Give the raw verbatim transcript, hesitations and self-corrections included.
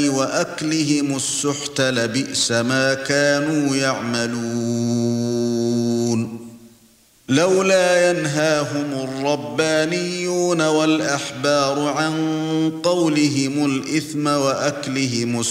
وأكلهم السحت لبئس ما كانوا يعملون لولا ينهاهم الربانيون والأحبار عن قولهم الإثم وأكلهم